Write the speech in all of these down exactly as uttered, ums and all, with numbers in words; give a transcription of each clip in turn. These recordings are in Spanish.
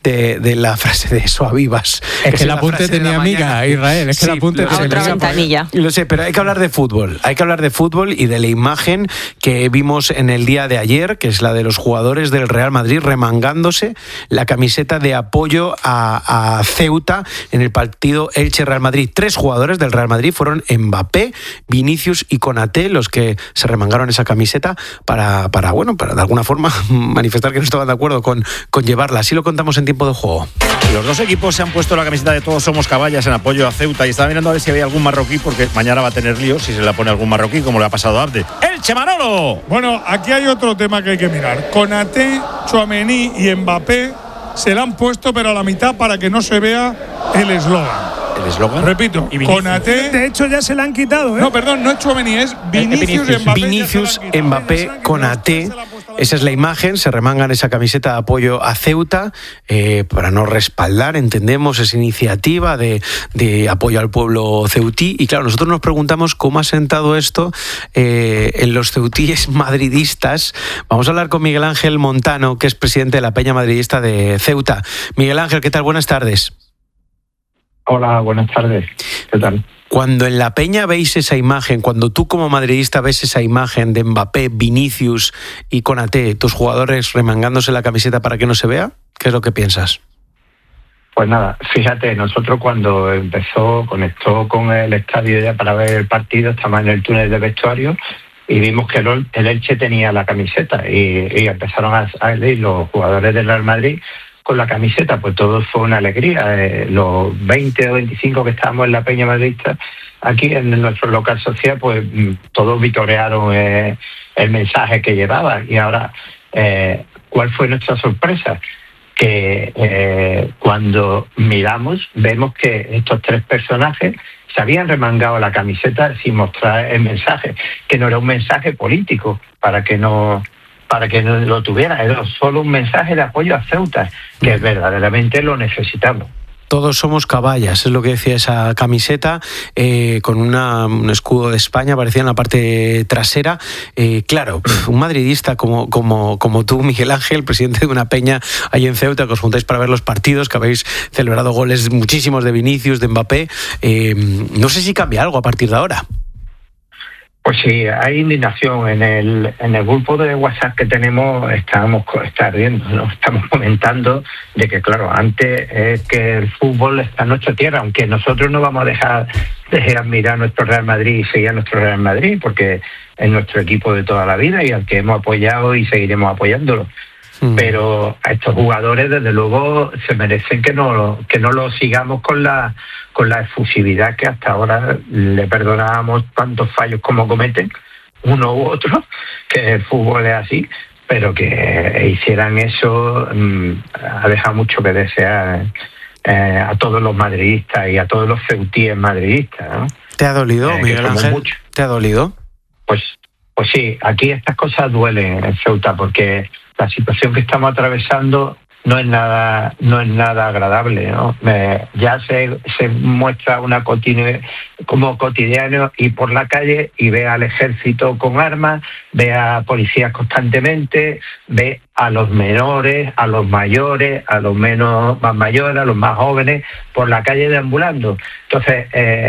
apunte de la frase de eso a vivas. Es que, que el apunte tenía amiga, Israel. Es que sí, el apunte tenía otra ventanilla. Lo sé, pero hay que hablar de fútbol. Hay que hablar de fútbol y de la imagen que vimos en el día de ayer, que es la de los jugadores del Real Madrid remangándose la camiseta de apoyo a, a Ceuta en el partido Elche-Real Madrid. Tres jugadores del Real Madrid fueron Mbappé, Vinicius y Konaté los que se remangaron esa camiseta para, para bueno, para de alguna forma manifestar que no estaban de acuerdo con, con llevarla. Así lo contamos en tiempo de juego. Los dos equipos se han puesto la camiseta de Todos Somos Caballas en apoyo a Ceuta y estaba mirando a ver si había algún marroquí, porque mañana va a tener lío si se la pone algún marroquí, como le ha pasado a Abde. ¡Elche, Manolo! Bueno, aquí hay otro tema que hay que mirar. Konaté, Tchouaméni y Mbappé se la han puesto, pero a la mitad para que no se vea el eslogan. ¿El eslogan? Repito, Konaté. De hecho, ya se la han quitado, ¿eh? No, perdón, no es Tchouaméni, es Vinicius, Vinicius, Mbappé. Vinicius Mbappé, Konaté. Esa es la imagen, se remangan esa camiseta de apoyo a Ceuta eh, para no respaldar, entendemos, esa iniciativa de, de apoyo al pueblo ceutí. Y claro, nosotros nos preguntamos cómo ha sentado esto eh, en los ceutíes madridistas. Vamos a hablar con Miguel Ángel Montano, que es presidente de la Peña Madridista de Ceuta. Miguel Ángel, ¿qué tal? Buenas tardes. Hola, buenas tardes. ¿Qué tal? Cuando en la Peña veis esa imagen, cuando tú como madridista ves esa imagen de Mbappé, Vinicius y Konaté, tus jugadores remangándose la camiseta para que no se vea, ¿qué es lo que piensas? Pues nada, fíjate, nosotros cuando empezó, conectó con el estadio ya para ver el partido, estábamos en el túnel de vestuario y vimos que el, el Elche tenía la camiseta y, y empezaron a salir los jugadores del Real Madrid con la camiseta, pues todo fue una alegría. Eh, los veinte o veinticinco que estábamos en la Peña Madridista, aquí en nuestro local social, pues todos vitorearon eh, el mensaje que llevaba. Y ahora, eh, ¿cuál fue nuestra sorpresa? Que eh, cuando miramos, vemos que estos tres personajes se habían remangado la camiseta sin mostrar el mensaje, que no era un mensaje político, para que no... para que no lo tuviera, era solo un mensaje de apoyo a Ceuta, que verdaderamente lo necesitamos. Todos somos caballas, es lo que decía esa camiseta, eh, con una, un escudo de España, aparecía en la parte trasera. Eh, claro, un madridista como, como, como tú, Miguel Ángel, presidente de una peña ahí en Ceuta, que os juntáis para ver los partidos, que habéis celebrado goles muchísimos de Vinicius, de Mbappé, eh, no sé si cambia algo a partir de ahora. Pues sí, hay indignación. En el en el grupo de WhatsApp que tenemos estábamos está viendo, ¿no? Estamos comentando de que, claro, antes es que el fútbol está en nuestra tierra, aunque nosotros no vamos a dejar de admirar nuestro Real Madrid y seguir a nuestro Real Madrid, porque es nuestro equipo de toda la vida y al que hemos apoyado y seguiremos apoyándolo. Mm. Pero a estos jugadores, desde luego, se merecen que no que no los sigamos con la con la efusividad que hasta ahora le perdonábamos tantos fallos como cometen, uno u otro, que el fútbol es así, pero que hicieran eso mmm, ha dejado mucho que desear eh, a todos los madridistas y a todos los ceutíes madridistas, ¿no? ¿Te ha dolido, eh, Miguel Ángel? Mucho. ¿Te ha dolido? Pues, pues sí, aquí estas cosas duelen en Ceuta, porque la situación que estamos atravesando no es nada no es nada agradable, ¿no? Eh, ya se, se muestra una continu- como cotidiano ir por la calle y ve al ejército con armas, ve a policías constantemente, ve a los menores, a los mayores, a los menos más mayores, a los más jóvenes por la calle deambulando. Entonces,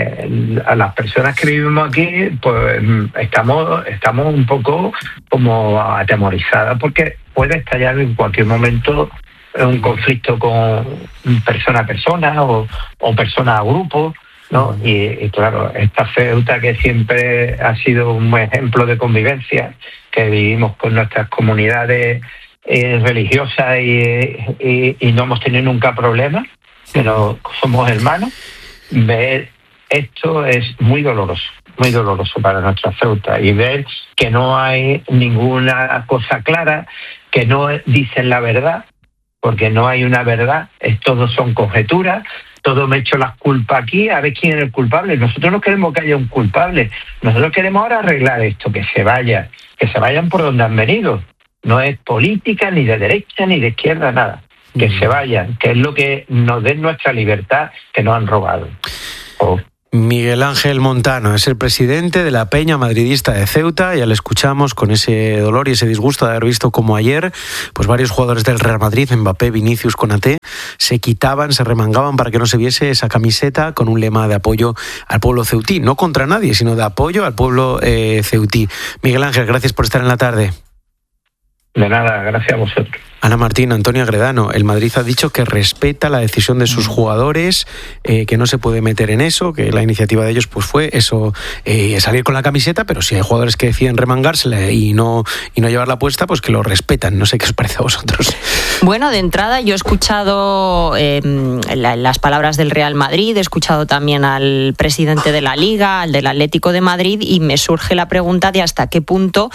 eh, a las personas que vivimos aquí, pues estamos estamos un poco como atemorizadas, porque puede estallar en cualquier momento un conflicto con persona a persona o, o persona a grupo, ¿no? Y, y claro, esta Ceuta, que siempre ha sido un ejemplo de convivencia, que vivimos con nuestras comunidades eh, religiosas y, y, y no hemos tenido nunca problemas, pero somos hermanos, ver esto es muy doloroso, muy doloroso para nuestra Ceuta, y ver que no hay ninguna cosa clara, que no dicen la verdad, porque no hay una verdad, es, todos son conjeturas, todos me echo las culpas aquí, a ver quién es el culpable. Nosotros no queremos que haya un culpable, nosotros queremos ahora arreglar esto, que se vaya, que se vayan por donde han venido. No es política, ni de derecha, ni de izquierda, nada. Que mm. se vayan, que es lo que nos den nuestra libertad, que nos han robado. Oh. Miguel Ángel Montano es el presidente de la Peña Madridista de Ceuta. Ya le escuchamos con ese dolor y ese disgusto de haber visto como ayer pues varios jugadores del Real Madrid, Mbappé, Vinicius, Konaté, se quitaban, se remangaban para que no se viese esa camiseta con un lema de apoyo al pueblo ceutí. No contra nadie, sino de apoyo al pueblo eh, ceutí. Miguel Ángel, gracias por estar en la tarde. De nada, gracias a vosotros. Ana Martín, Antonio Agredano, el Madrid ha dicho que respeta la decisión de sus jugadores, eh, que no se puede meter en eso, que la iniciativa de ellos pues fue eso, eh, salir con la camiseta, pero si hay jugadores que deciden remangársela y no, y no llevarla puesta, pues que lo respetan. No sé qué os parece a vosotros. Bueno, de entrada yo he escuchado eh, la, las palabras del Real Madrid, he escuchado también al presidente de la Liga, al del Atlético de Madrid, y me surge la pregunta de hasta qué punto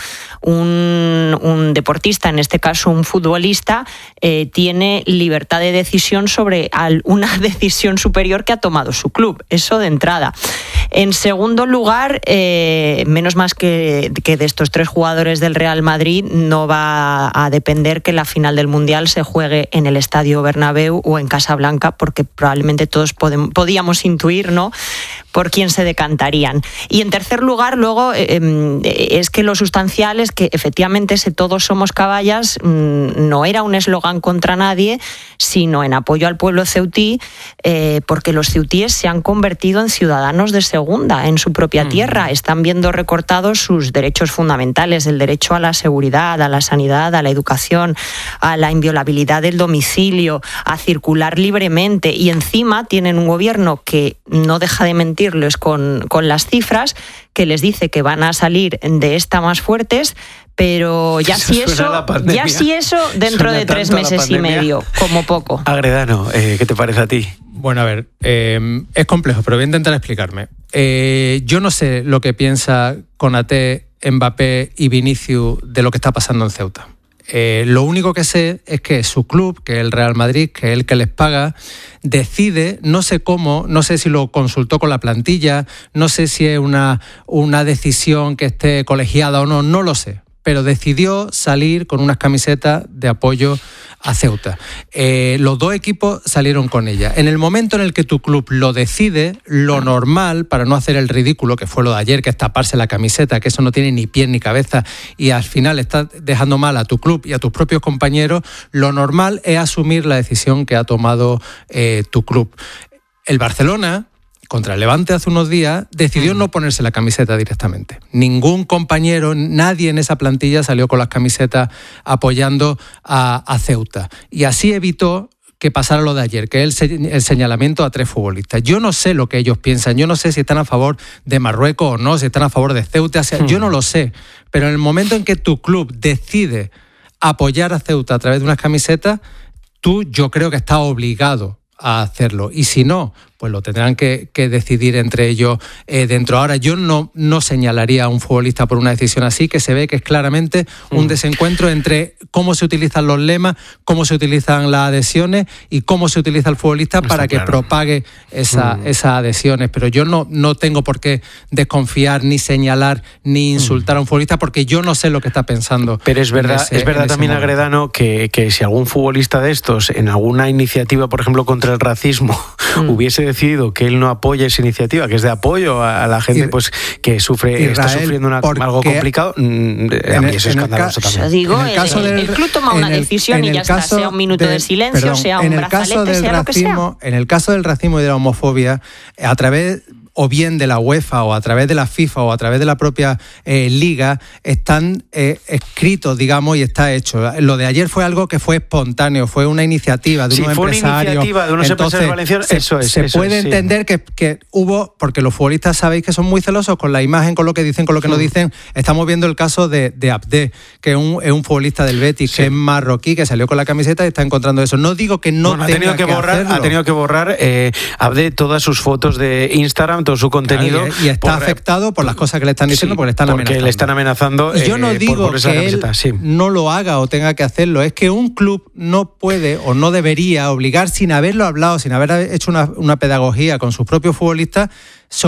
un, un deportista, en este caso un futbolista, Eh, tiene libertad de decisión sobre al, una decisión superior que ha tomado su club. Eso de entrada. En segundo lugar, eh, menos más que, que de estos tres jugadores del Real Madrid, no va a depender que la final del Mundial se juegue en el Estadio Bernabéu o en Casablanca, porque probablemente todos podemos, podíamos intuir, ¿no?, por quién se decantarían. Y en tercer lugar, luego, eh, es que lo sustancial es que efectivamente ese todos somos caballas mmm, no era un eslogan contra nadie, sino en apoyo al pueblo ceutí, eh, porque los ceutíes se han convertido en ciudadanos de segunda en su propia tierra. Están viendo recortados sus derechos fundamentales, el derecho a la seguridad, a la sanidad, a la educación, a la inviolabilidad del domicilio, a circular libremente, y encima tienen un gobierno que no deja de mentirles con, con las cifras, que les dice que van a salir de esta más fuertes, pero ya Eso si eso, ya si eso dentro Suena de tres tanto a la meses y pandemia. medio, como poco. Agredano, eh, ¿qué te parece a ti? Bueno, a ver, eh, es complejo, pero voy a intentar explicarme. Eh, yo no sé lo que piensa Konaté, Mbappé y Vinicius de lo que está pasando en Ceuta. Eh, lo único que sé es que su club, que es el Real Madrid, que es el que les paga, decide, no sé cómo, no sé si lo consultó con la plantilla, no sé si es una, una decisión que esté colegiada o no, no lo sé, pero decidió salir con unas camisetas de apoyo a Ceuta. Eh, los dos equipos salieron con ella. En el momento en el que tu club lo decide, lo normal, para no hacer el ridículo, que fue lo de ayer, que es taparse la camiseta, que eso no tiene ni pie ni cabeza, y al final estás dejando mal a tu club y a tus propios compañeros, lo normal es asumir la decisión que ha tomado eh, tu club. El Barcelona, contra el Levante hace unos días, decidió no ponerse la camiseta directamente. Ningún compañero, nadie en esa plantilla salió con las camisetas apoyando a, a Ceuta. Y así evitó que pasara lo de ayer, que es el, el señalamiento a tres futbolistas. Yo no sé lo que ellos piensan, yo no sé si están a favor de Marruecos o no, si están a favor de Ceuta, o sea, yo no lo sé. Pero en el momento en que tu club decide apoyar a Ceuta a través de unas camisetas, tú yo creo que estás obligado a hacerlo. Y si no, pues lo tendrán que, que decidir entre ellos eh, dentro. Ahora, yo no, no señalaría a un futbolista por una decisión así, que se ve que es claramente un mm. desencuentro entre cómo se utilizan los lemas, cómo se utilizan las adhesiones y cómo se utiliza el futbolista Está para claro. que propague esa, mm. esas adhesiones. Pero yo no, no tengo por qué desconfiar, ni señalar, ni insultar mm. a un futbolista, porque yo no sé lo que está pensando. Pero es verdad, ese, es verdad también, momento. Agredano, que, que si algún futbolista de estos, en alguna iniciativa, por ejemplo, contra el racismo, mm. hubiese decidido que él no apoya esa iniciativa, que es de apoyo a la gente pues que sufre Israel, está sufriendo una, algo complicado, mmm, a mí eso es escandaloso también. Yo digo, en el, caso el, del, el club toma una el, decisión y ya está, sea un minuto del, de silencio, perdón, sea un brazalete, sea racismo, lo que sea. En el caso del racismo y de la homofobia, a través o bien de la UEFA o a través de la FIFA o a través de la propia eh, Liga, están eh, escritos, digamos, y está hecho. Lo de ayer fue algo que fue espontáneo, fue una iniciativa de sí, unos fue empresarios. Una iniciativa de unos Entonces, empresarios valencianos, se, eso es. Se eso puede es, entender sí. que, que hubo, porque los futbolistas sabéis que son muy celosos con la imagen, con lo que dicen, con lo que sí. no dicen. Estamos viendo el caso de, de Abde, que es un, es un futbolista del Betis, sí. que es marroquí, que salió con la camiseta y está encontrando eso. No digo que no bueno, tenga ha tenido que, que borrar, hacerlo. Ha tenido que borrar eh, Abde todas sus fotos de Instagram, todo su contenido. Claro, y, y está por, afectado por las cosas que le están diciendo, sí, porque le están porque amenazando. le están amenazando. Y yo no eh, digo por, por esa que camiseta, él sí. no lo haga o tenga que hacerlo, es que un club no puede o no debería obligar, sin haberlo hablado, sin haber hecho una, una pedagogía con sus propios futbolistas, sobre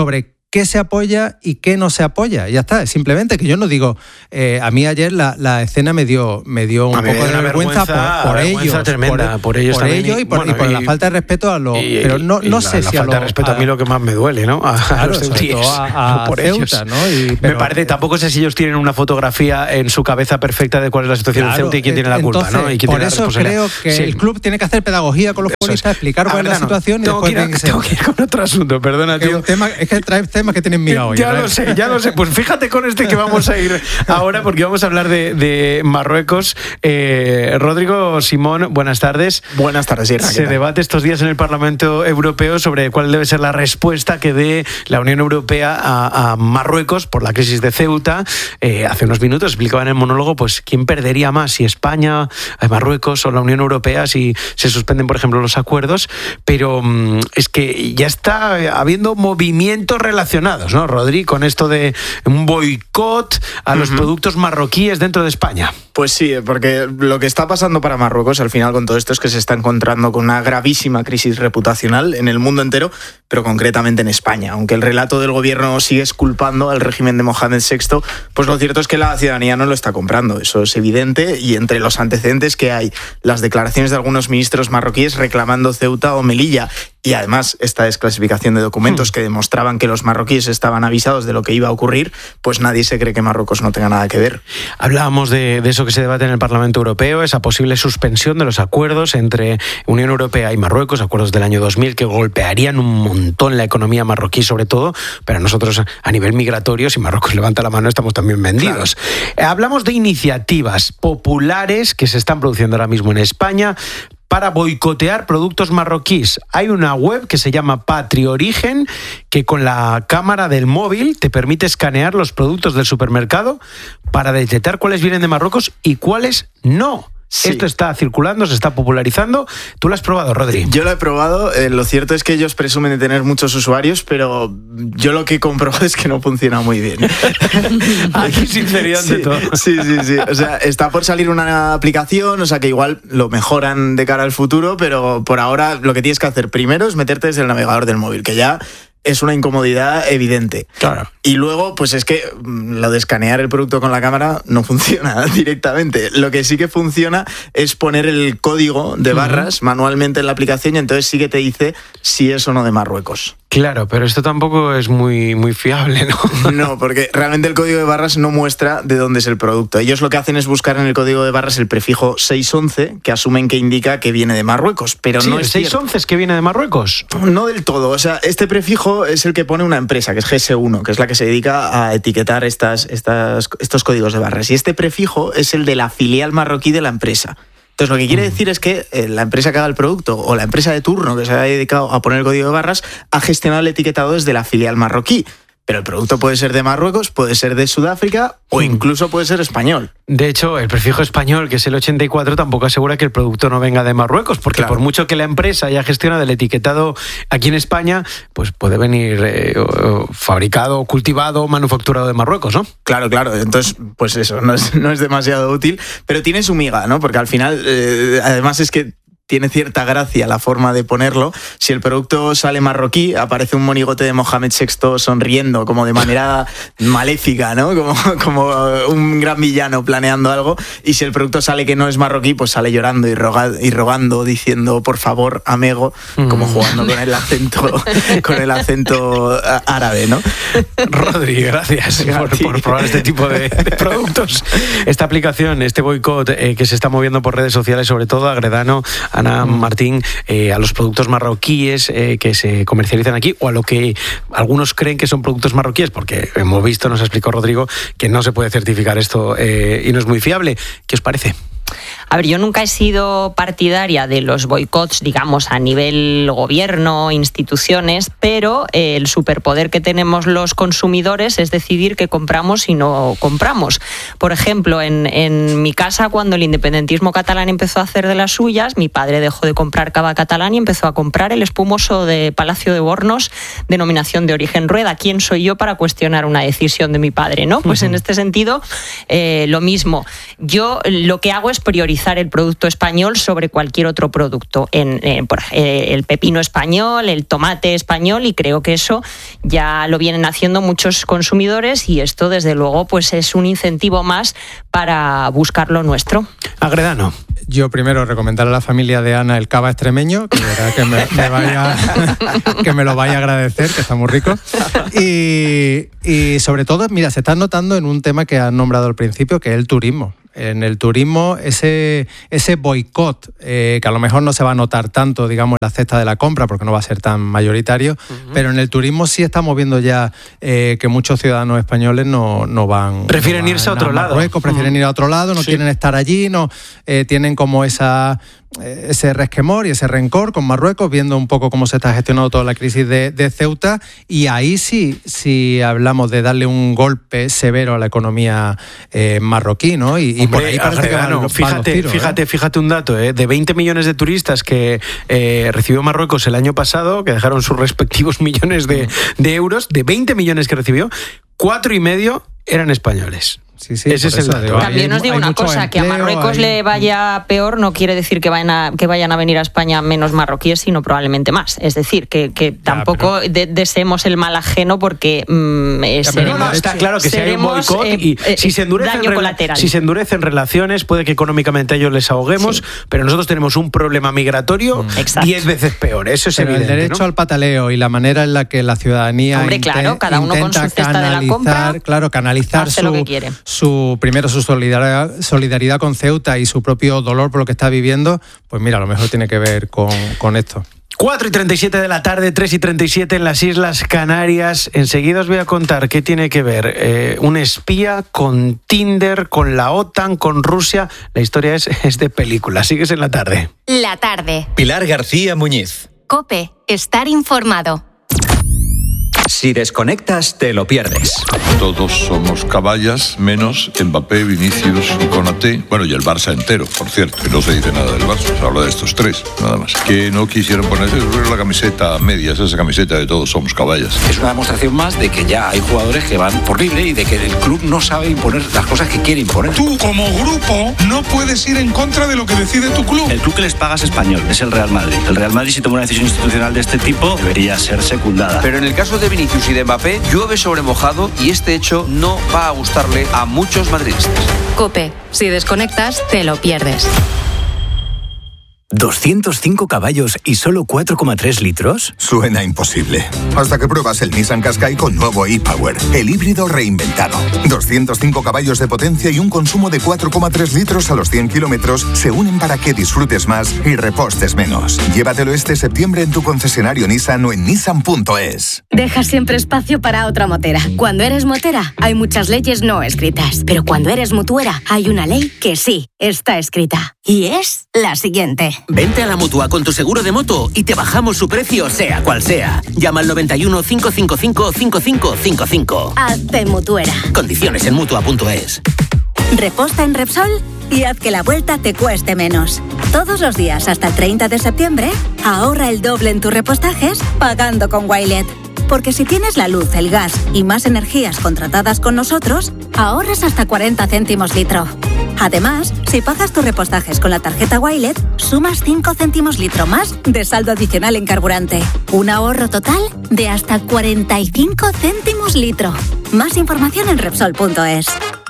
qué se apoya y qué no se apoya. Ya está, simplemente que yo no digo, eh, a mí ayer la, la escena me dio, me dio un a poco de vergüenza, vergüenza por, por ellos, tremenda, por, por ellos por también, ello y por, bueno, y por y, la falta de respeto a los, y, pero no, y no la, sé la si falta a de respeto a, a mí lo que más me duele, ¿no? A, claro, a los ceutíes, a, a por Ceuta, ellos. ¿no? Y, pero, me parece, tampoco sé si ellos tienen una fotografía en su cabeza perfecta de cuál es la situación claro, de Ceuta y quién tiene la culpa, entonces, ¿no? Y quién por tiene eso la responsabilidad. creo que sí. el club tiene que hacer pedagogía con los futbolistas, explicar cuál es la situación y tengo después que, ir a, tiene que tengo ser. que ir con otro asunto, perdona, tío. Es, un tema, es que traes temas que tienen miga hoy. Ya ¿verdad? lo sé, ya lo sé. Pues fíjate con este que vamos a ir ahora, porque vamos a hablar de, de Marruecos. Eh, Rodrigo Simón, buenas tardes. Buenas tardes, Sierra. Se debate estos días en el Parlamento Europeo sobre cuál debe ser la respuesta que dé la Unión Europea a, a Marruecos por la crisis de Ceuta. Eh, hace unos minutos explicaba en el monólogo pues quién perdería más, si España, Marruecos o la Unión Europea, si se suspenden, por ejemplo, los acuerdos. Pero mmm, es que ya está habiendo movimientos relacionados, ¿no, Rodri, con esto de un boicot a los uh-huh. productos marroquíes dentro de España? Pues sí, porque lo que está pasando para Marruecos al final con todo esto es que se está encontrando con una gravísima crisis reputacional en el mundo entero, pero concretamente en España. Aunque el relato del gobierno sigue exculpando al régimen de Mohamed sexto, pues lo cierto es que la ciudadanía no lo está comprando. Eso es evidente, y entre los antecedentes que hay, las declaraciones de algunos ministros marroquíes reclamando Ceuta o Melilla, y además esta desclasificación de documentos hmm. que demostraban que los marroquíes estaban avisados de lo que iba a ocurrir, pues nadie se cree que Marruecos no tenga nada que ver. Hablábamos de, de eso que se debate en el Parlamento Europeo, esa posible suspensión de los acuerdos entre Unión Europea y Marruecos, acuerdos del año dos mil que golpearían un montón la economía marroquí sobre todo, pero nosotros a nivel migratorio, si Marruecos levanta la mano, estamos también vendidos. Claro. Hablamos de iniciativas populares que se están produciendo ahora mismo en España para boicotear productos marroquíes. Hay una web que se llama Patriorigen, que con la cámara del móvil te permite escanear los productos del supermercado para detectar cuáles vienen de Marruecos y cuáles no. Sí. Esto está circulando, se está popularizando. ¿Tú lo has probado, Rodri? Yo lo he probado. Eh, lo cierto es que ellos presumen de tener muchos usuarios, pero yo lo que he comprobado es que no funciona muy bien. Aquí sinceridad sí, de todo. Sí, sí, sí. O sea, está por salir una aplicación, o sea que igual lo mejoran de cara al futuro, pero por ahora lo que tienes que hacer primero es meterte desde el navegador del móvil, que ya es una incomodidad evidente. Claro. Y luego, pues es que lo de escanear el producto con la cámara no funciona directamente. Lo que sí que funciona es poner el código de barras uh-huh. manualmente en la aplicación, y entonces sí que te dice si es o no de Marruecos. Claro, pero esto tampoco es muy, muy fiable, ¿no? No, porque realmente el código de barras no muestra de dónde es el producto. Ellos lo que hacen es buscar en el código de barras el prefijo seis once, que asumen que indica que viene de Marruecos, pero sí, no es seis once es que viene de Marruecos. No del todo, o sea, este prefijo es el que pone una empresa, que es G S uno, que es la que se dedica a etiquetar estas, estas, estos códigos de barras. Y este prefijo es el de la filial marroquí de la empresa. Entonces, lo que quiere decir es que la empresa que haga el producto o la empresa de turno que se ha dedicado a poner el código de barras ha gestionado el etiquetado desde la filial marroquí. Pero el producto puede ser de Marruecos, puede ser de Sudáfrica o incluso puede ser español. De hecho, el prefijo español, que es el ochenta y cuatro, tampoco asegura que el producto no venga de Marruecos, porque claro. por mucho que la empresa haya gestionado el etiquetado aquí en España, pues puede venir eh, fabricado, cultivado, manufacturado de Marruecos, ¿no? Claro, claro. Entonces, pues eso, no es, no es demasiado útil, pero tiene su miga, ¿no? Porque al final, eh, además es que tiene cierta gracia la forma de ponerlo. Si el producto sale marroquí, aparece un monigote de Mohamed sexto sonriendo, como de manera maléfica, ¿no? Como, como un gran villano planeando algo. Y si el producto sale que no es marroquí, pues sale llorando y, roga, y rogando, diciendo, por favor, amigo, mm. como jugando con el acento, con el acento árabe, ¿no? Rodri, gracias por, por probar este tipo de, de productos. Esta aplicación, este boicot eh, que se está moviendo por redes sociales, sobre todo Agredano, Ana Martín, eh, a los productos marroquíes eh, que se comercializan aquí, o a lo que algunos creen que son productos marroquíes, porque hemos visto, nos explicó Rodrigo, que no se puede certificar esto eh, y no es muy fiable. ¿Qué os parece? A ver, yo nunca he sido partidaria de los boicots, digamos, a nivel gobierno, instituciones, pero eh, el superpoder que tenemos los consumidores es decidir qué compramos y no compramos. Por ejemplo, en, en mi casa, cuando el independentismo catalán empezó a hacer de las suyas, mi padre dejó de comprar cava catalán y empezó a comprar el espumoso de Palacio de Bornos, denominación de origen Rueda. ¿Quién soy yo para cuestionar una decisión de mi padre, no? Pues uh-huh. en este sentido, eh, lo mismo. Yo lo que hago es priorizar priorizar el producto español sobre cualquier otro producto. En, en por, eh, el pepino español, el tomate español, y creo que eso ya lo vienen haciendo muchos consumidores, y esto desde luego pues es un incentivo más para buscar lo nuestro. Agredano. Yo primero recomendar a la familia de Ana el cava extremeño, que, verá que, me, me vaya, que me lo vaya a agradecer, que está muy rico. Y, y sobre todo, mira, se está notando en un tema que has nombrado al principio, que es el turismo. En el turismo, ese, ese boicot, eh, que a lo mejor no se va a notar tanto, digamos, en la cesta de la compra, porque no va a ser tan mayoritario, uh-huh. pero en el turismo sí estamos viendo ya eh, que muchos ciudadanos españoles no, no van... Prefieren no van irse a otro a lado. Marruecos, prefieren uh-huh. ir a otro lado, no sí. quieren estar allí, no eh, tienen como esa... ese resquemor y ese rencor con Marruecos, viendo un poco cómo se está gestionando toda la crisis de, de Ceuta, y ahí sí, sí hablamos de darle un golpe severo a la economía eh, marroquí, ¿no? Y, y Hombre, por ahí parece que van los, fíjate, van los tiros, fíjate, ¿eh? fíjate un dato, ¿eh? De veinte millones de turistas que eh, recibió Marruecos el año pasado, que dejaron sus respectivos millones de, de euros, de veinte millones que recibió, cuatro y medio eran españoles. Sí, sí, ese es el dato. También os digo una cosa, empleo, que a Marruecos hay... le vaya peor no quiere decir que vayan a, que vayan a venir a España menos marroquíes, sino probablemente más. Es decir, que, que ya, tampoco pero... de, deseemos el mal ajeno, porque mmm, ya, seremos, no, está claro que seremos, si hay un boicot eh, y eh, si, se endurecen rela- si se endurecen relaciones, puede que económicamente a ellos les ahoguemos, sí. pero nosotros tenemos un problema migratorio mm. diez veces peor. Eso es pero evidente. El derecho ¿no? al pataleo y la manera en la que la ciudadanía Hombre, inte- claro, cada uno con su cesta de la compra, claro, canalizar hace su, lo que quiere. su primero su solidaridad, solidaridad con Ceuta y su propio dolor por lo que está viviendo, pues mira, a lo mejor tiene que ver con, con esto. cuatro y treinta y siete de la tarde, tres y treinta y siete en las Islas Canarias. Enseguida os voy a contar qué tiene que ver eh, un espía con Tinder, con la OTAN, con Rusia. La historia es, es de película. Sigues en la tarde. La tarde. Pilar García Muñiz. COPE. Estar informado. Si desconectas, te lo pierdes. Todos somos caballas, menos Mbappé, Vinicius y Konaté. Bueno, y el Barça entero, por cierto, que no se dice nada del Barça, se habla de estos tres, nada más. Que no quisieron ponerse la camiseta a medias, esa camiseta de todos somos caballas. Es una demostración más de que ya hay jugadores que van por libre y de que el club no sabe imponer las cosas que quiere imponer. Tú, como grupo, no puedes ir en contra de lo que decide tu club. El club que les paga es español, es el Real Madrid. El Real Madrid, si toma una decisión institucional de este tipo, debería ser secundada. Pero en el caso de Vinicius y de Mbappé, llueve sobre mojado y este hecho no va a gustarle a muchos madridistas. COPE. Si desconectas, te lo pierdes. ¿doscientos cinco caballos y solo cuatro coma tres litros? Suena imposible. Hasta que pruebas el Nissan Qashqai con nuevo e-Power, el híbrido reinventado. doscientos cinco caballos de potencia y un consumo de cuatro coma tres litros a los cien kilómetros se unen para que disfrutes más y repostes menos. Llévatelo este septiembre en tu concesionario Nissan o en nissan punto es. Deja siempre espacio para otra motera. Cuando eres motera, hay muchas leyes no escritas. Pero cuando eres mutuera, hay una ley que sí está escrita. Y es la siguiente. Vente a la Mutua con tu seguro de moto y te bajamos su precio sea cual sea. Llama al noventa y uno, cinco cinco cinco, cinco cinco cinco cinco. Hazte mutuera. Condiciones en mutua punto es. Reposta en Repsol y haz que la vuelta te cueste menos. Todos los días hasta el treinta de septiembre, ahorra el doble en tus repostajes pagando con Wilet. Porque si tienes la luz, el gas y más energías contratadas con nosotros, ahorras hasta cuarenta céntimos litro. Además, si pagas tus repostajes con la tarjeta Wilet, sumas cinco céntimos litro más de saldo adicional en carburante. Un ahorro total de hasta cuarenta y cinco céntimos litro. Más información en Repsol punto es.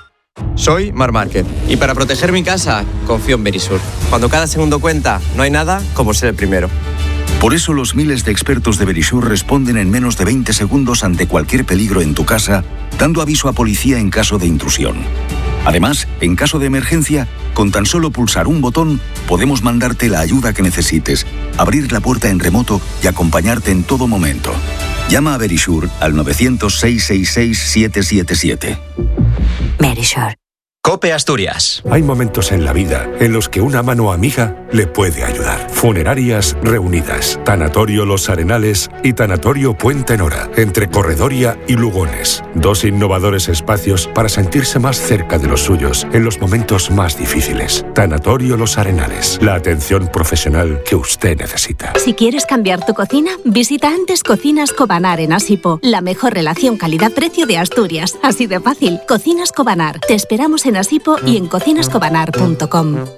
Soy Mar Márquez y para proteger mi casa confío en Verisur. Cuando cada segundo cuenta, no hay nada como ser el primero. Por eso los miles de expertos de Verisur responden en menos de veinte segundos ante cualquier peligro en tu casa, dando aviso a policía en caso de intrusión. Además, en caso de emergencia, con tan solo pulsar un botón, podemos mandarte la ayuda que necesites, abrir la puerta en remoto y acompañarte en todo momento. Llama a Verisur al novecientos, seiscientos sesenta y seis, siete siete siete. Verisur. COPE Asturias. Hay momentos en la vida en los que una mano amiga le puede ayudar. Funerarias Reunidas, Tanatorio Los Arenales y Tanatorio Puente Nora, entre Corredoria y Lugones. Dos innovadores espacios para sentirse más cerca de los suyos en los momentos más difíciles. Tanatorio Los Arenales, la atención profesional que usted necesita. Si quieres cambiar tu cocina, visita antes Cocinas Cobanar en Asipo, la mejor relación calidad-precio de Asturias. Así de fácil. Cocinas Cobanar. Te esperamos en Asipo y en cocinas cobanar punto com.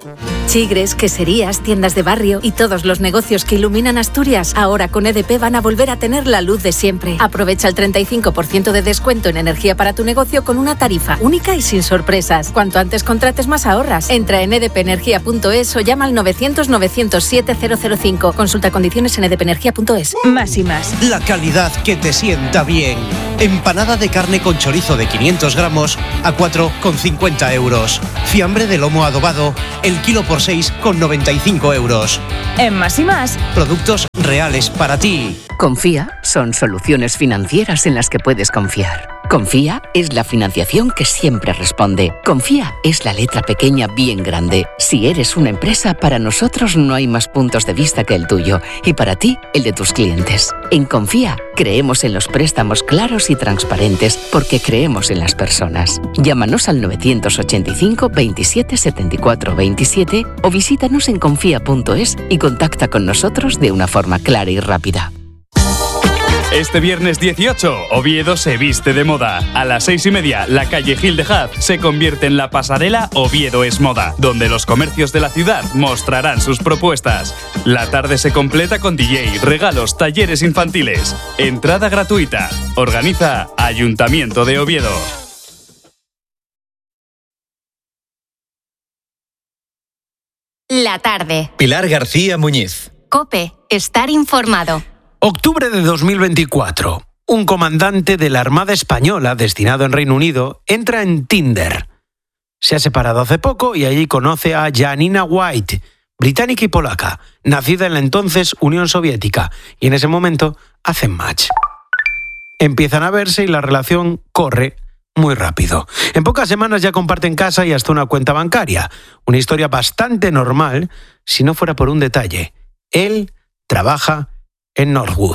Chigres, queserías, tiendas de barrio y todos los negocios que iluminan Asturias, ahora con E D P van a volver a tener la luz de siempre. Aprovecha el treinta y cinco por ciento de descuento en energía para tu negocio con una tarifa única y sin sorpresas. Cuanto antes contrates, más ahorras. Entra en e d p energía punto es o llama al novecientos novecientos siete cero cero cinco. Consulta condiciones en e d p energía punto es. Más y más. La calidad que te sienta bien. Empanada de carne con chorizo de quinientos gramos a cuatro con cincuenta euros. Fiambre de lomo adobado, el kilo por seis con noventa y cinco euros. En Más y Más. Productos reales para ti. Confía son soluciones financieras en las que puedes confiar. Confía es la financiación que siempre responde. Confía es la letra pequeña bien grande. Si eres una empresa, para nosotros no hay más puntos de vista que el tuyo y para ti, el de tus clientes. En Confía creemos en los préstamos claros y transparentes porque creemos en las personas. Llámanos al novecientos ochenta y cinco veintisiete setenta y cuatro veintisiete o visítanos en confía punto es y contacta con nosotros de una forma clara y rápida. Este viernes dieciocho, Oviedo se viste de moda. A las seis y media, la calle Gil de Haz se convierte en la pasarela Oviedo es Moda, donde los comercios de la ciudad mostrarán sus propuestas. La tarde se completa con D J, regalos, talleres infantiles. Entrada gratuita. Organiza Ayuntamiento de Oviedo. La tarde. Pilar García Muñiz. COPE. Estar informado. Octubre de dos mil veinticuatro. Un comandante de la Armada Española destinado en Reino Unido entra en Tinder. Se ha separado hace poco y allí conoce a Janina White, británica y polaca, nacida en la entonces Unión Soviética, y en ese momento hacen match. Empiezan a verse y la relación corre muy rápido. En pocas semanas ya comparten casa y hasta una cuenta bancaria. Una historia bastante normal si no fuera por un detalle. Él trabaja en Northwood.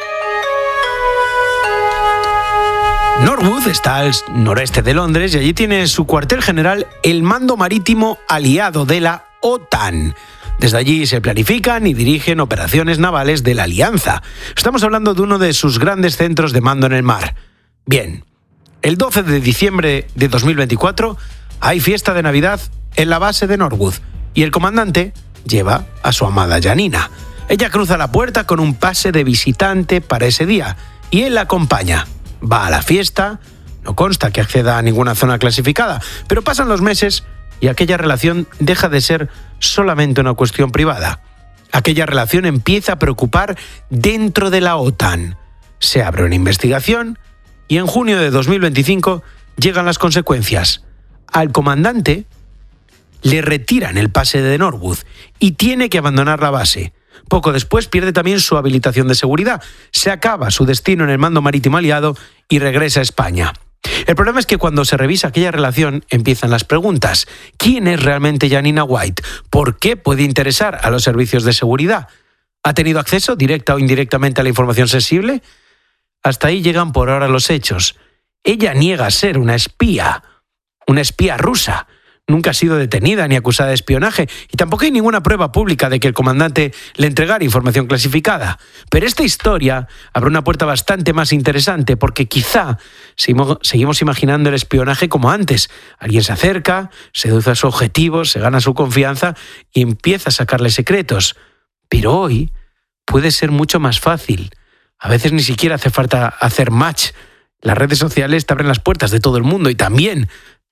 Northwood está al noreste de Londres y allí tiene su cuartel general el Mando Marítimo Aliado de la OTAN. Desde allí se planifican y dirigen operaciones navales de la Alianza. Estamos hablando de uno de sus grandes centros de mando en el mar. Bien, el doce de diciembre de dos mil veinticuatro hay fiesta de Navidad en la base de Northwood y el comandante lleva a su amada Janina. Ella cruza la puerta con un pase de visitante para ese día y él la acompaña. Va a la fiesta, no consta que acceda a ninguna zona clasificada, pero pasan los meses y aquella relación deja de ser solamente una cuestión privada. Aquella relación empieza a preocupar dentro de la OTAN. Se abre una investigación y en junio de dos mil veinticinco llegan las consecuencias. Al comandante le retiran el pase de Northwood y tiene que abandonar la base. Poco después pierde también su habilitación de seguridad. Se acaba su destino en el Mando Marítimo Aliado y regresa a España. El problema es que cuando se revisa aquella relación empiezan las preguntas. ¿Quién es realmente Janina White? ¿Por qué puede interesar a los servicios de seguridad? ¿Ha tenido acceso directa o indirectamente a la información sensible? Hasta ahí llegan por ahora los hechos. Ella niega ser una espía, una espía rusa. Nunca ha sido detenida ni acusada de espionaje y tampoco hay ninguna prueba pública de que el comandante le entregara información clasificada. Pero esta historia abre una puerta bastante más interesante porque quizá seguimos imaginando el espionaje como antes. Alguien se acerca, seduce a su objetivo, se gana su confianza y empieza a sacarle secretos. Pero hoy puede ser mucho más fácil. A veces ni siquiera hace falta hacer match. Las redes sociales te abren las puertas de todo el mundo y también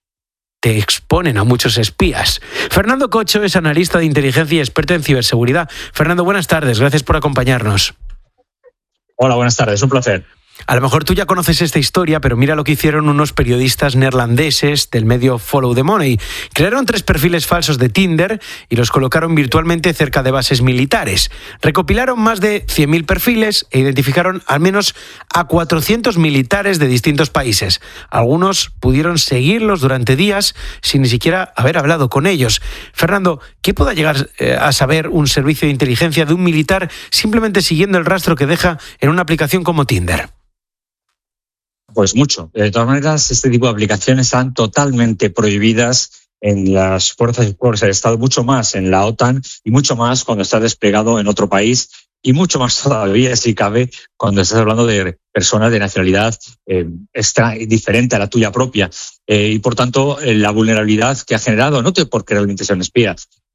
te exponen a muchos espías. Fernando Cocho es analista de inteligencia y experto en ciberseguridad. Fernando, buenas tardes. Gracias por acompañarnos. Hola, buenas tardes. Un placer. A lo mejor tú ya conoces esta historia, pero mira lo que hicieron unos periodistas neerlandeses del medio Follow the Money. Crearon tres perfiles falsos de Tinder y los colocaron virtualmente cerca de bases militares. Recopilaron más de cien mil perfiles e identificaron al menos a cuatrocientos militares de distintos países. Algunos pudieron seguirlos durante días sin ni siquiera haber hablado con ellos. Fernando, ¿qué pueda llegar eh, a saber un servicio de inteligencia de un militar simplemente siguiendo el rastro que deja en una aplicación como Tinder? Pues mucho. De todas maneras, este tipo de aplicaciones están totalmente prohibidas en las fuerzas y cuerpos del Estado, mucho más en la OTAN y mucho más cuando está desplegado en otro país y mucho más todavía, si cabe, cuando estás hablando de personas de nacionalidad eh, extra, diferente a la tuya propia. Eh, y, por tanto, eh, la vulnerabilidad que ha generado, no porque realmente sean espías,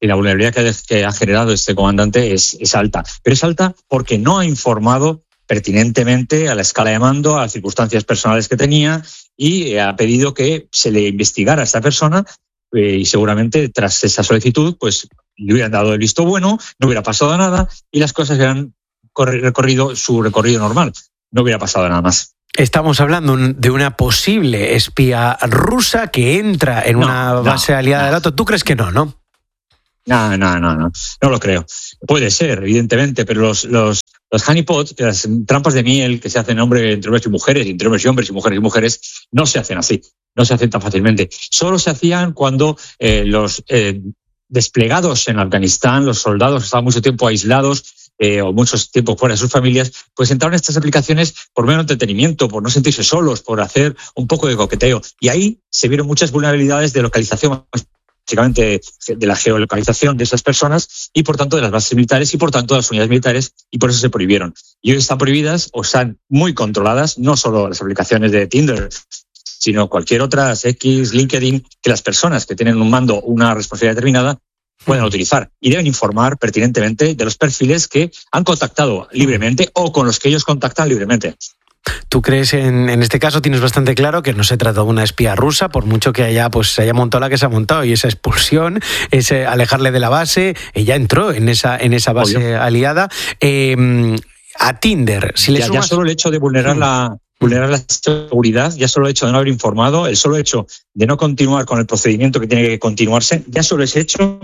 y la vulnerabilidad que, que ha generado este comandante es, es alta. Pero es alta porque no ha informado pertinentemente a la escala de mando, a las circunstancias personales que tenía, y ha pedido que se le investigara a esta persona, eh, y seguramente tras esa solicitud pues le hubieran dado el visto bueno, no hubiera pasado nada y las cosas hubieran recorrido su recorrido normal. No hubiera pasado nada más. Estamos hablando de una posible espía rusa que entra en no, una base no, aliada no. de la OTAN. ¿Tú crees que no, no? No, no, no, no. No lo creo. Puede ser, evidentemente, pero los, los, los honeypots, las trampas de miel que se hacen hombre, entre hombres y mujeres, entre hombres y hombres y mujeres y mujeres, no se hacen así. No se hacen tan fácilmente. Solo se hacían cuando eh, los eh, desplegados en Afganistán, los soldados estaban mucho tiempo aislados, Eh, o muchos tiempos fuera de sus familias, pues entraron en estas aplicaciones por mero entretenimiento, por no sentirse solos, por hacer un poco de coqueteo. Y ahí se vieron muchas vulnerabilidades de localización, básicamente de la geolocalización de esas personas y por tanto de las bases militares y por tanto de las unidades militares, y por eso se prohibieron. Y hoy están prohibidas o están muy controladas, no solo las aplicaciones de Tinder, sino cualquier otra, X, LinkedIn, que las personas que tienen un mando, una responsabilidad determinada, pueden utilizar y deben informar pertinentemente de los perfiles que han contactado libremente o con los que ellos contactan libremente. ¿Tú crees, en, en este caso tienes bastante claro que no se trata de una espía rusa, por mucho que haya, pues, se haya montado la que se ha montado, y esa expulsión, ese alejarle de la base, ella entró en esa, en esa base Obvio. aliada? Eh, a Tinder, si le ya, sumas... ya solo el hecho de vulnerar la... vulnerar la seguridad, ya solo el hecho de no haber informado, el solo hecho de no continuar con el procedimiento que tiene que continuarse, ya solo ese hecho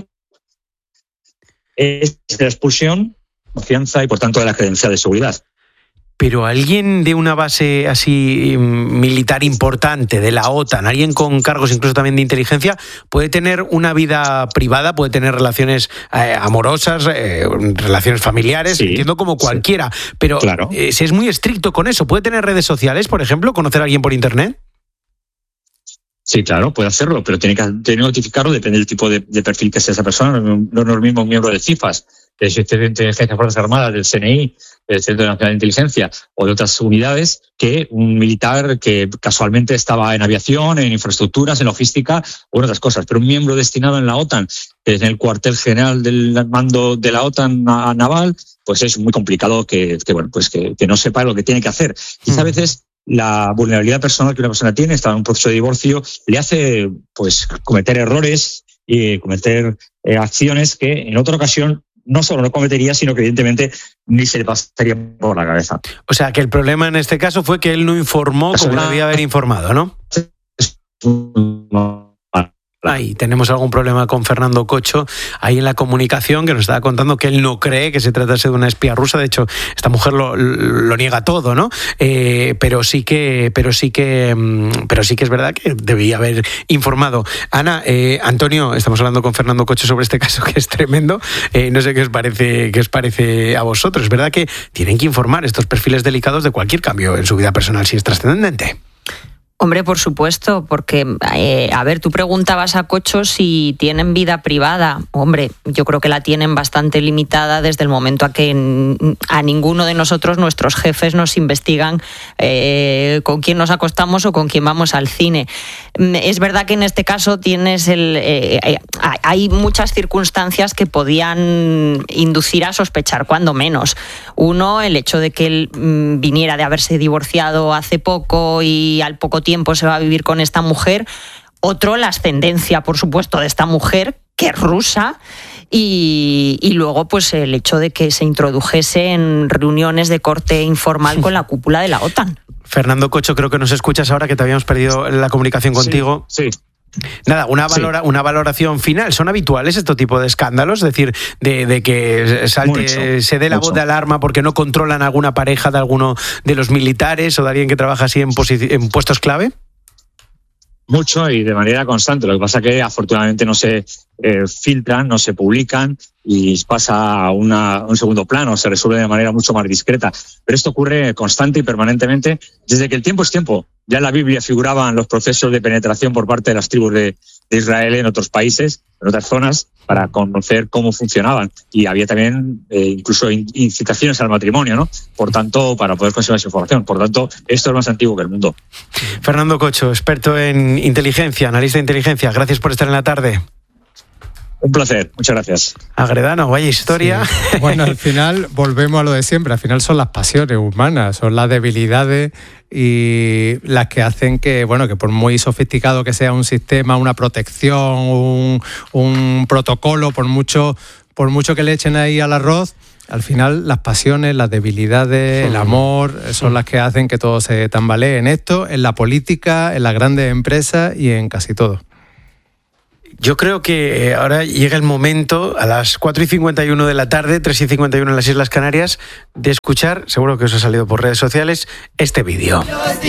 es de la expulsión, confianza y por tanto de la credencial de seguridad. Pero alguien de una base así militar importante, de la OTAN, alguien con cargos incluso también de inteligencia, puede tener una vida privada, puede tener relaciones eh, amorosas, eh, relaciones familiares, sí, entiendo como cualquiera, sí, pero claro. eh, si es muy estricto con eso, ¿puede tener redes sociales, por ejemplo, conocer a alguien por internet? Sí, claro, puede hacerlo, pero tiene que, tiene que notificarlo, depende del tipo de, de perfil que sea esa persona. No es lo mismo un miembro del CIFAS, del Sistema de Inteligencia de Fuerzas Armadas, del C N I, del Centro Nacional de Inteligencia o de otras unidades, que un militar que casualmente estaba en aviación, en infraestructuras, en logística o en otras cosas. Pero un miembro destinado en la OTAN, en el cuartel general del mando de la OTAN naval, pues es muy complicado que, que bueno, pues que, que no sepa lo que tiene que hacer. Quizá a veces la vulnerabilidad personal que una persona tiene, está en un proceso de divorcio, le hace pues cometer errores y cometer eh, acciones que en otra ocasión no solo no cometería, sino que evidentemente ni se le pasaría por la cabeza. O sea, que el problema en este caso fue que él no informó como una... debía haber informado, ¿no? Ahí tenemos algún problema con Fernando Cocho, ahí en la comunicación, que nos estaba contando que él no cree que se tratase de una espía rusa. De hecho, esta mujer lo, lo niega todo, ¿no? Eh, pero sí que, pero sí que, pero sí que es verdad que debía haber informado. Ana, eh, Antonio, estamos hablando con Fernando Cocho sobre este caso que es tremendo. Eh, no sé qué os parece, qué os parece a vosotros. Es verdad que tienen que informar estos perfiles delicados de cualquier cambio en su vida personal si es trascendente. Hombre, por supuesto, porque, eh, a ver, tú preguntabas a Cocho si tienen vida privada. Hombre, yo creo que la tienen bastante limitada desde el momento a que a ninguno de nosotros, nuestros jefes, nos investigan eh, con quién nos acostamos o con quién vamos al cine. Es verdad que en este caso tienes el, eh, eh, hay muchas circunstancias que podían inducir a sospechar, cuando menos. Uno, el hecho de que él mm, viniera de haberse divorciado hace poco y al poco tiempo tiempo se va a vivir con esta mujer. Otro, la ascendencia, por supuesto, de esta mujer, que es rusa, y, y luego pues el hecho de que se introdujese en reuniones de corte informal con la cúpula de la OTAN. Fernando Cocho, creo que nos escuchas ahora, que te habíamos perdido la comunicación contigo. Sí, sí. Nada, una, valora, sí. una valoración final. ¿Son habituales este tipo de escándalos? Es decir, de, de que salte, mucho, se dé la mucho. voz de alarma porque no controlan alguna pareja de alguno de los militares o de alguien que trabaja así en, posi- en puestos clave. Mucho y de manera constante. Lo que pasa es que afortunadamente no se eh, filtran, no se publican y pasa a, una, a un segundo plano, se resuelve de manera mucho más discreta. Pero esto ocurre constante y permanentemente desde que el tiempo es tiempo. Ya en la Biblia figuraban los procesos de penetración por parte de las tribus de, de Israel en otros países, en otras zonas, para conocer cómo funcionaban. Y había también eh, incluso incitaciones al matrimonio, ¿no? Por tanto, para poder conseguir esa información. Por tanto, esto es más antiguo que el mundo. Fernando Cocho, experto en inteligencia, analista de inteligencia. Gracias por estar en la tarde. Un placer, muchas gracias. Agredano, vaya historia. Sí. Bueno, al final volvemos a lo de siempre, al final son las pasiones humanas, son las debilidades y las que hacen que, bueno, que por muy sofisticado que sea un sistema, una protección, un, un protocolo, por mucho, por mucho que le echen ahí al arroz, al final las pasiones, las debilidades, el amor, son las que hacen que todo se tambalee en esto, en la política, en las grandes empresas y en casi todo. Yo creo que ahora llega el momento, a las cuatro y cincuenta y uno de la tarde, tres y cincuenta y uno en las Islas Canarias, de escuchar, seguro que os ha salido por redes sociales, este vídeo.